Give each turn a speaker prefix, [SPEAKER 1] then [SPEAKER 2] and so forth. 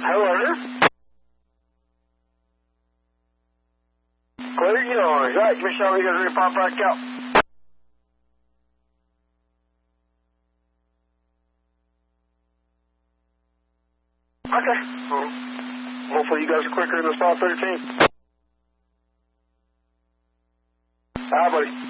[SPEAKER 1] Hello? Clear yours. Right, give me a shot. You guys ready to pop back out? Okay. Hopefully you guys are quicker than the Spot 13. Buddy.